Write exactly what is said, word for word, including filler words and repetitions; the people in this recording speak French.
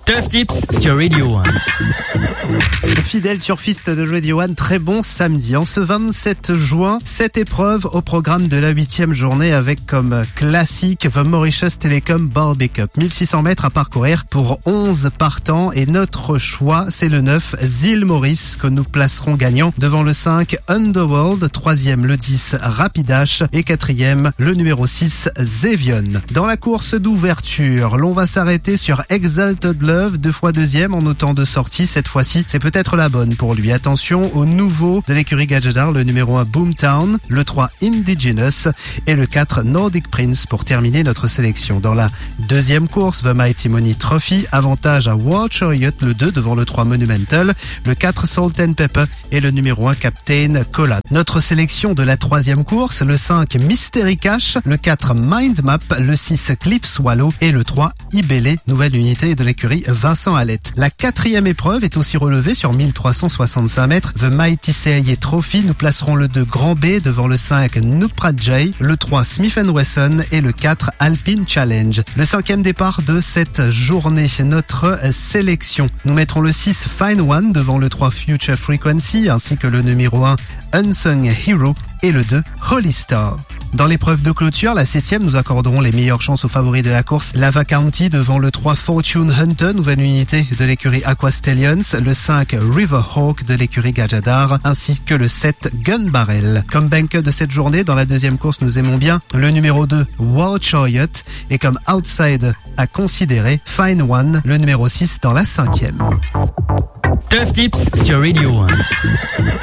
Tough Tips sur Radio One. Le fidèle turfiste de Radio One, très bon samedi. En ce vingt-sept juin, sept épreuves au programme de la huitième journée avec comme classique The Mauritius Telecom Barbie Cup. mille six cents mètres à parcourir pour onze partants et notre choix, c'est le neuf Zil Maurice que nous placerons gagnant devant le cinq Underworld, troisième le dix Rapidash et quatrième le numéro six Zevion. Dans la course d'ouverture, l'on va s'arrêter sur Exalted Love, deux fois deuxième en autant de sorties. Cette fois-ci, c'est peut-être la bonne pour lui. Attention au nouveau de l'écurie Gadgetar, le numéro un Boomtown, le trois Indigenous et le quatre Nordic Prince pour terminer notre sélection. Dans la deuxième course, The Mighty Money Trophy, avantage à War Chariot, le deux devant le trois Monumental, le quatre Salt and Pepper et le numéro un Captain Cola. Notre sélection de la troisième course, le cinq Mystery Cash, le quatre Mind Map, le six Cliff Swallow et le trois Ibele, nouvelle unité de l'écurie Vincent Alette. La quatrième épreuve est aussi relevée sur mille trois cent soixante-cinq mètres. The Mighty Seaye Trophy, nous placerons le deux Grand B devant le cinq Nupradjay, le trois Smith and Wesson et le quatre Alpine Challenge. Le cinquième départ de cette journée, notre sélection. Nous mettrons le six Fine One devant le trois Future Frequency ainsi que le numéro un Unsung Hero et le deux Holy Star. Dans l'épreuve de clôture, la septième, nous accorderons les meilleures chances aux favoris de la course. Lava County devant le trois Fortune Hunter, nouvelle unité de l'écurie Aqua Stallions, le cinq Riverhawk de l'écurie Gadgetar, ainsi que le sept Gun Barrel. Comme banker de cette journée, dans la deuxième course, nous aimons bien le numéro deux War Chariot et comme outside à considérer Fine One, le numéro six dans la cinquième. Tough Tips sur Radio One.